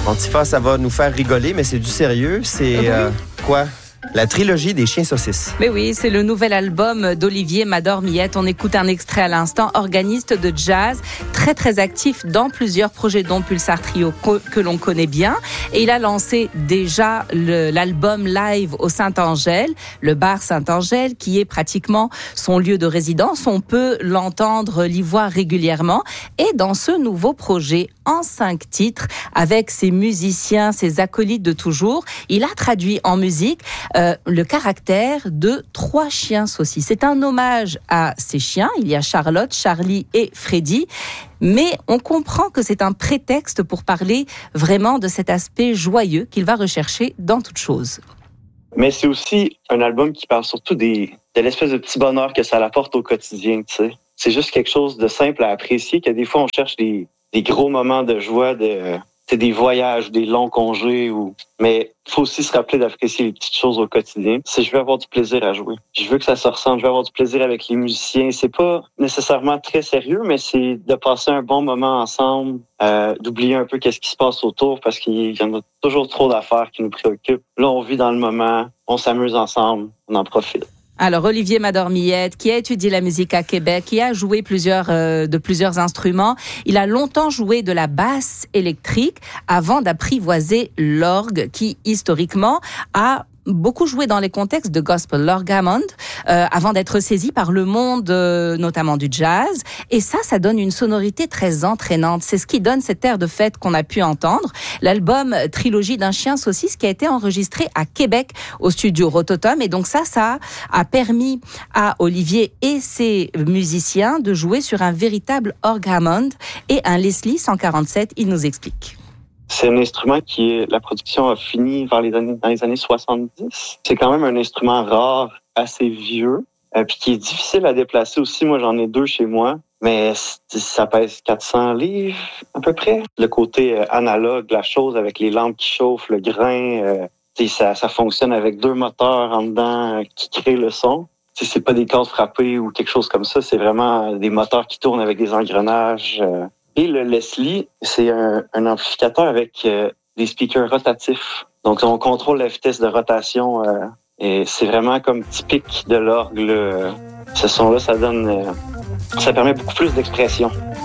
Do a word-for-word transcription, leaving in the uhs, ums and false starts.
Antifa, ça va nous faire rigoler, mais c'est du sérieux. C'est Oui. euh, quoi? La trilogie des chiens saucisses. Mais oui, c'est le nouvel album d'Olivier Mador-Millette. On écoute un extrait à l'instant. Organiste de jazz, très très actif dans plusieurs projets, dont Pulsar Trio que l'on connaît bien. Et il a lancé déjà le, l'album live au Saint-Angèle, le bar Saint-Angèle, qui est pratiquement son lieu de résidence. On peut l'entendre, l'y voir régulièrement. Et dans ce nouveau projet, en cinq titres, avec ses musiciens, ses acolytes de toujours, il a traduit en musique Euh, le caractère de trois chiens saucisses. C'est un hommage à ces chiens. Il y a Charlotte, Charlie et Freddy. Mais on comprend que c'est un prétexte pour parler vraiment de cet aspect joyeux qu'il va rechercher dans toute chose. Mais c'est aussi un album qui parle surtout des, de l'espèce de petit bonheur que ça apporte au quotidien, tu sais. C'est juste quelque chose de simple à apprécier, que des fois on cherche des, des gros moments de joie, de... c'est des voyages, des longs congés. Ou... Mais il faut aussi se rappeler d'apprécier les petites choses au quotidien. Si je veux avoir du plaisir à jouer, je veux que ça se ressente, je veux avoir du plaisir avec les musiciens. C'est pas nécessairement très sérieux, mais c'est de passer un bon moment ensemble, euh, d'oublier un peu qu'est-ce qui se passe autour, parce qu'il y en a toujours trop d'affaires qui nous préoccupent. Là, on vit dans le moment, on s'amuse ensemble, on en profite. Alors, Olivier Mador-Millette, qui a étudié la musique à Québec, qui a joué plusieurs, euh, de plusieurs instruments. Il a longtemps joué de la basse électrique avant d'apprivoiser l'orgue, qui, historiquement, a beaucoup joué dans les contextes de gospel, l'orgue Hammond, euh, avant d'être saisi par le monde, euh, notamment du jazz. Et ça, ça donne une sonorité très entraînante. C'est ce qui donne cet air de fête qu'on a pu entendre. L'album Trilogie d'un chien saucisse qui a été enregistré à Québec au studio Rototom. Et donc ça, ça a permis à Olivier et ses musiciens de jouer sur un véritable orgue Hammond et un Leslie cent quarante-sept. Il nous explique. C'est un instrument qui est, la production a fini vers les années, dans les années soixante-dix. C'est quand même un instrument rare, assez vieux, euh, puis qui est difficile à déplacer aussi. Moi, j'en ai deux chez moi, mais ça pèse quatre cents livres à peu près. Le côté euh, analogue, la chose avec les lampes qui chauffent, le grain, euh, ça, ça fonctionne avec deux moteurs en dedans euh, qui créent le son. T'sais, c'est pas des cordes frappées ou quelque chose comme ça, c'est vraiment des moteurs qui tournent avec des engrenages. Euh, Et le Leslie, c'est un, un amplificateur avec euh, des speakers rotatifs. Donc, on contrôle la vitesse de rotation. Euh, et c'est vraiment comme typique de l'orgue. Là. Ce son-là, ça donne, euh, ça permet beaucoup plus d'expression.